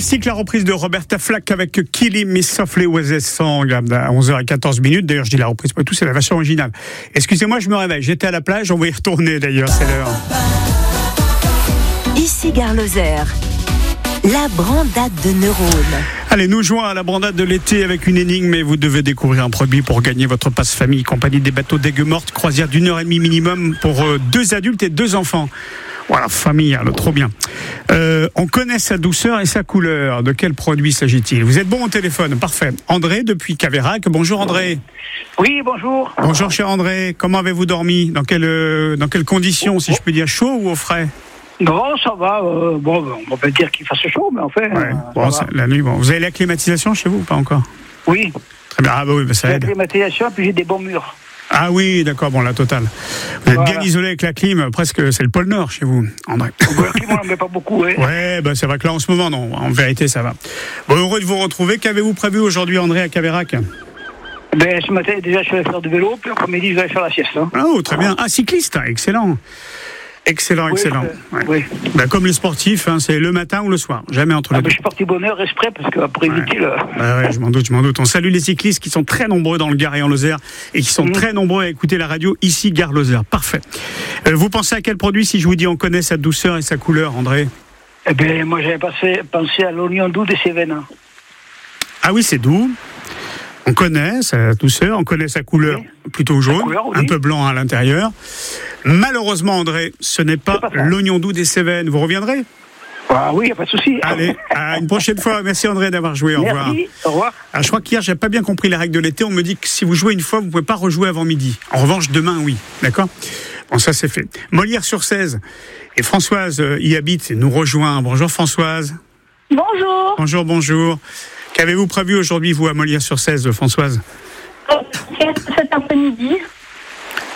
Ainsi que la reprise de Roberta Flack avec Killing Me Softly With a Song à 11h14. D'ailleurs, je dis la reprise, pas tout, c'est la version originale. Excusez-moi, je me réveille. J'étais à la plage, on va y retourner d'ailleurs, c'est l'heure. Ici Gare Lozère, la brandade de neurones. Allez, nous jouons à la brandade de l'été avec une énigme, mais vous devez découvrir un produit pour gagner votre passe-famille, compagnie des bateaux d'Aigues Mortes, croisière d'1h30 minimum pour 2 adultes et 2 enfants. Voilà, familial, trop bien. On connaît sa douceur et sa couleur. De quel produit s'agit-il? Vous êtes bon au téléphone, parfait. André, depuis Caveyrac. Bonjour André. Oui, bonjour. Bonjour cher André. Comment avez-vous dormi? Dans quelles conditions, si je peux dire, chaud ou au frais? Non, ça va. Bon, on peut dire qu'il fasse chaud, mais en fait. Ouais. Bon, la nuit, bon. Vous avez la climatisation chez vous ou pas encore? Oui. Très bien. Ah bah oui, bah ça aide. La climatisation, puis j'ai des bons murs. Ah oui, d'accord, bon, la totale. Vous êtes bien isolé avec la clim, presque, c'est le pôle Nord chez vous, André. La clim, on n'en met pas beaucoup, oui. Ouais, bah c'est vrai que là, en ce moment, non, en vérité, ça va. Bon, heureux de vous retrouver. Qu'avez-vous prévu aujourd'hui, André, à Caveyrac? Ben, ce matin, déjà, je vais faire du vélo, puis l'après-midi, je vais aller faire la sieste. Hein. Oh, très bien. Ah, cycliste, excellent. Excellent. Ouais. Oui. Ben, comme les sportifs, hein, c'est le matin ou le soir, jamais entre les deux. Je suis parti bonne heure exprès parce que pour éviter le. Ouais, je m'en doute. On salue les cyclistes qui sont très nombreux dans le Gard et en Lozère et qui sont très nombreux à écouter la radio ici Gare Lozère. Parfait. Vous pensez à quel produit si je vous dis on connaît sa douceur et sa couleur, André? Eh bien, moi j'avais pensé à l'oignon doux des Cévennes. Ah oui, c'est doux. On connaît sa douceur, on connaît sa couleur plutôt jaune, un peu blanc à l'intérieur. Malheureusement, André, ce n'est pas l'oignon doux des Cévennes. Vous reviendrez? Ah oui, il n'y a pas de souci. Allez, à une prochaine fois. Merci André d'avoir joué. Au revoir. Merci, au revoir. Alors, je crois qu'hier, j'ai pas bien compris les règles de l'été. On me dit que si vous jouez une fois, vous ne pouvez pas rejouer avant midi. En revanche, demain, oui. D'accord? Bon, ça, c'est fait. Molière-sur-Cèze. Et Françoise y habite et nous rejoint. Bonjour Françoise. Bonjour. Bonjour. Qu'avez-vous prévu aujourd'hui, vous, à Molière-sur-Cèze, Françoise? Cet après-midi.